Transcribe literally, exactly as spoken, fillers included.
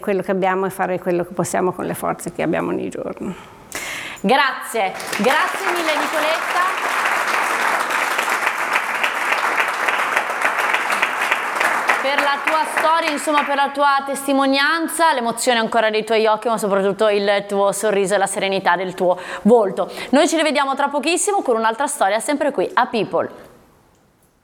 quello che abbiamo e fare quello che possiamo con le forze che abbiamo ogni giorno. Grazie, grazie mille Nicoletta. Per la tua storia, insomma, per la tua testimonianza, l'emozione ancora dei tuoi occhi, ma soprattutto il tuo sorriso e la serenità del tuo volto. Noi ci rivediamo tra pochissimo con un'altra storia, sempre qui a People.